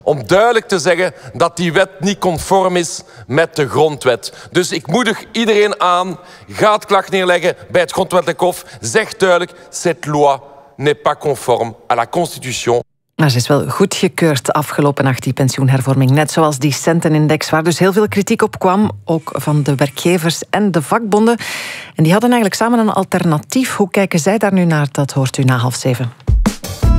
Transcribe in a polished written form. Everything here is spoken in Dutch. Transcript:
Om duidelijk te zeggen dat die wet niet conform is met de grondwet. Dus ik moedig iedereen aan, ga het klacht neerleggen bij het grondwettelijk hof. Zeg duidelijk, cette loi n'est pas conforme à la Constitution. Maar ze is wel goedgekeurd afgelopen nacht, die pensioenhervorming. Net zoals die centenindex, waar dus heel veel kritiek op kwam. Ook van de werkgevers en de vakbonden. En die hadden eigenlijk samen een alternatief. Hoe kijken zij daar nu naar? Dat hoort u na 6:30.